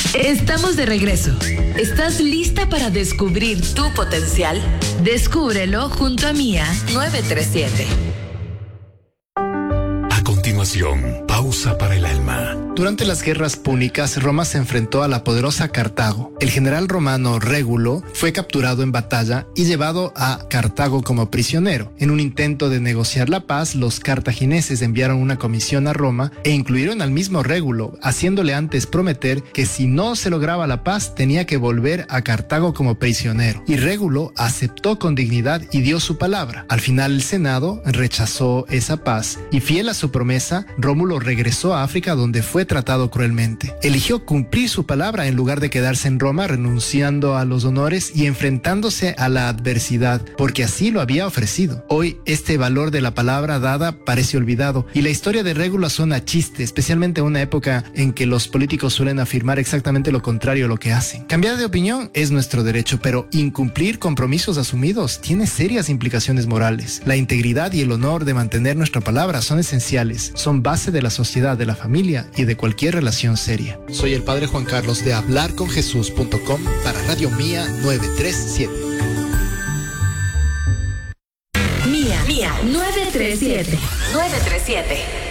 Estamos de regreso. ¿Estás lista para descubrir tu potencial? Descúbrelo junto a Mía 937. A continuación, pausa para el alma. Durante las guerras púnicas, Roma se enfrentó a la poderosa Cartago. El general romano Régulo fue capturado en batalla y llevado a Cartago como prisionero. En un intento de negociar la paz, los cartagineses enviaron una comisión a Roma e incluyeron al mismo Régulo, haciéndole antes prometer que si no se lograba la paz, tenía que volver a Cartago como prisionero. Y Régulo aceptó con dignidad y dio su palabra. Al final, el Senado rechazó esa paz y, fiel a su promesa, Rómulo regresó a África, donde fue tratado cruelmente. Eligió cumplir su palabra en lugar de quedarse en Roma, renunciando a los honores y enfrentándose a la adversidad, porque así lo había ofrecido. Hoy, este valor de la palabra dada parece olvidado, y la historia de Régulo suena a chiste, especialmente en una época en que los políticos suelen afirmar exactamente lo contrario a lo que hacen. Cambiar de opinión es nuestro derecho, pero incumplir compromisos asumidos tiene serias implicaciones morales. La integridad y el honor de mantener nuestra palabra son esenciales, son base de la sociedad, de la familia y de cualquier relación seria. Soy el Padre Juan Carlos de hablarconjesús.com para Radio Mía 937. Mía 937. 937.